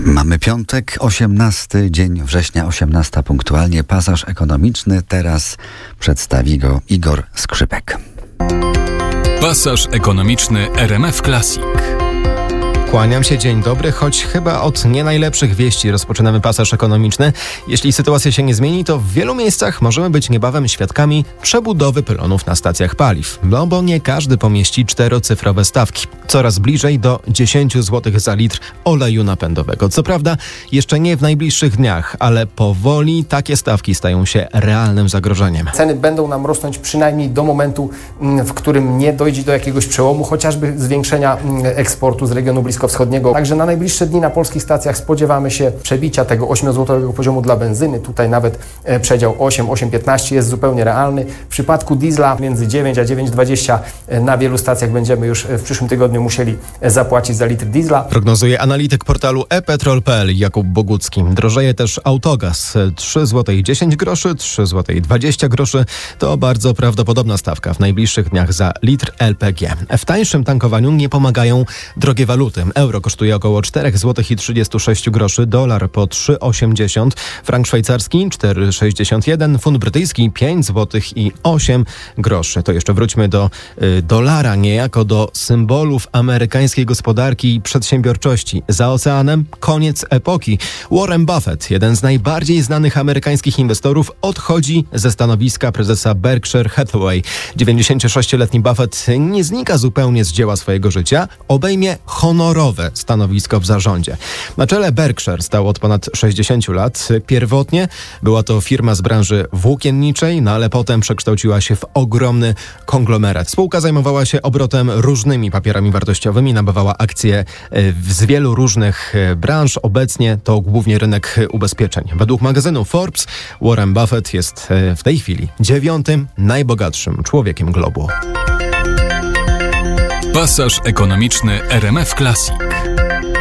Mamy piątek, 18 dzień września, 18 punktualnie. Pasaż ekonomiczny. Teraz przedstawi go Igor Skrzypek. Pasaż ekonomiczny RMF Classic. Kłaniam się, dzień dobry, choć chyba od nie najlepszych wieści rozpoczynamy pasaż ekonomiczny. Jeśli sytuacja się nie zmieni, to w wielu miejscach możemy być niebawem świadkami przebudowy pylonów na stacjach paliw. No bo nie każdy pomieści czterocyfrowe stawki. Coraz bliżej do 10 zł za litr oleju napędowego. Co prawda jeszcze nie w najbliższych dniach, ale powoli takie stawki stają się realnym zagrożeniem. Ceny będą nam rosnąć przynajmniej do momentu, w którym nie dojdzie do jakiegoś przełomu, chociażby zwiększenia eksportu z regionu bliskowschodniego. Także na najbliższe dni na polskich stacjach spodziewamy się przebicia tego 8-złotowego poziomu dla benzyny. Tutaj nawet przedział 8,15 jest zupełnie realny. W przypadku diesla między 9 a 9,20 na wielu stacjach będziemy już w przyszłym tygodniu musieli zapłacić za litr diesla. Prognozuje analityk portalu ePetrol.pl Jakub Bogucki. Drożeje też autogaz. 3,10 zł, 3,20 zł. To bardzo prawdopodobna stawka w najbliższych dniach za litr LPG. W tańszym tankowaniu nie pomagają drogie waluty. Euro kosztuje około 4,36 zł, dolar po 3,80, frank szwajcarski 4,61, funt brytyjski 5,08 zł. To jeszcze wróćmy do dolara, niejako do symbolów amerykańskiej gospodarki i przedsiębiorczości. Za oceanem koniec epoki. Warren Buffett, jeden z najbardziej znanych amerykańskich inwestorów, odchodzi ze stanowiska prezesa Berkshire Hathaway. 96-letni Buffett nie znika zupełnie z dzieła swojego życia, obejmie honorowe stanowisko w zarządzie. Na czele Berkshire stał od ponad 60 lat. Pierwotnie była to firma z branży włókienniczej, ale potem przekształciła się w ogromny konglomerat. Spółka zajmowała się obrotem różnymi papierami wartościowymi, nabywała akcje z wielu różnych branż. Obecnie to głównie rynek ubezpieczeń. Według magazynu Forbes Warren Buffett jest w tej chwili 9. najbogatszym człowiekiem globu. Pasaż ekonomiczny RMF Classic.